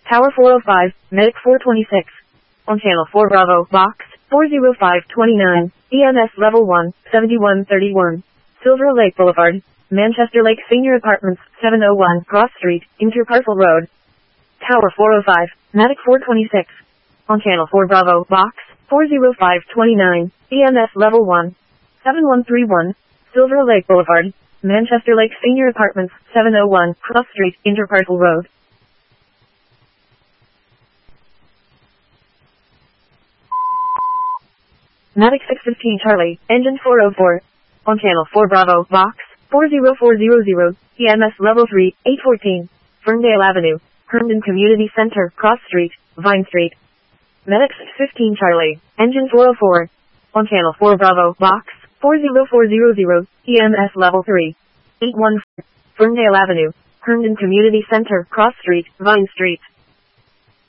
Tower 405, Medic 426. On Channel 4 Bravo, Box 40529, EMS Level 1, 7131. Silver Lake Boulevard, Manchester Lake Senior Apartments, 701 Cross Street, Interparcel Road. Tower 405, Medic 426. On Channel 4 Bravo, Box 40529, EMS Level 1, 7131. Silver Lake Boulevard, Manchester Lake Senior Apartments, 701 Cross Street, Interparcel Road. Mavic 615 Charlie, Engine 404. On Channel 4 Bravo, Box 40400, EMS Level 3, 814. Ferndale Avenue, Herndon Community Center, Cross Street, Vine Street. Medic 615 Charlie, Engine 404. On Channel 4 Bravo, Box 40400, EMS Level 3, 814. Ferndale Avenue, Herndon Community Center, Cross Street, Vine Street.